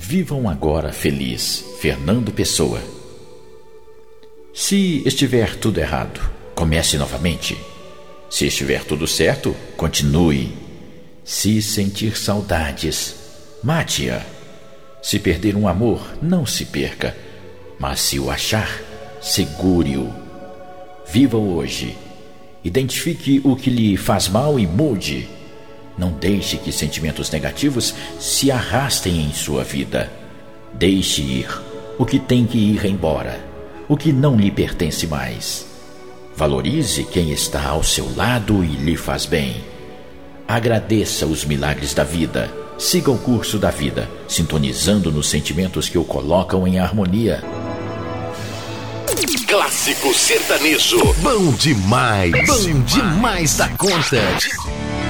Vivam agora feliz. Fernando Pessoa. Se estiver tudo errado, comece novamente. Se estiver tudo certo, continue. Se sentir saudades, mate-a. Se perder um amor, não se perca, mas se o achar, segure-o. Viva hoje. Identifique o que lhe faz mal e mude. Não deixe que sentimentos negativos se arrastem em sua vida. Deixe ir o que tem que ir embora, o que não lhe pertence mais. Valorize quem está ao seu lado e lhe faz bem. Agradeça os milagres da vida. Siga o curso da vida, sintonizando nos sentimentos que o colocam em harmonia. Clássico sertanejo. Bom demais. Bom demais da conta.